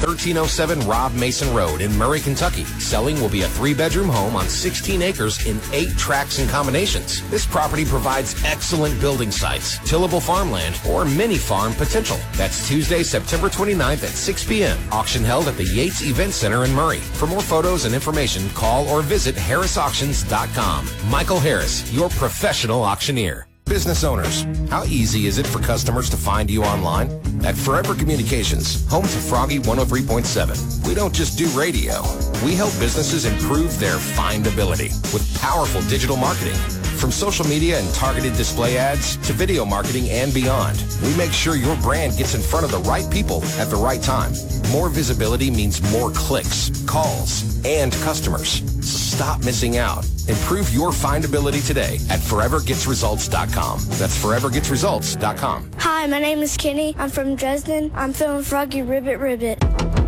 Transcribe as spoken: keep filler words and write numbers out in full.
thirteen oh seven Rob Mason Road in Murray, Kentucky. Selling will be a three-bedroom home on sixteen acres in eight tracks and combinations. This property provides excellent building sites, tillable farmland, or mini farm potential. That's Tuesday, September twenty-ninth at six p.m. Auction held at the Yates Event Center in Murray. For more photos and information, call or visit harris auctions dot com. Michael Harris, your professional auctioneer. Business owners, how easy is it for customers to find you online? At Forever Communications, home to Froggy one oh three point seven, we don't just do radio. We help businesses improve their findability with powerful digital marketing. From social media and targeted display ads to video marketing and beyond, we make sure your brand gets in front of the right people at the right time. More visibility means more clicks, calls, and customers. So stop missing out. Improve your findability today at forever gets results dot com. That's forever gets results dot com. Hi, my name is Kenny. I'm from Dresden. I'm filming Froggy Ribbit Ribbit.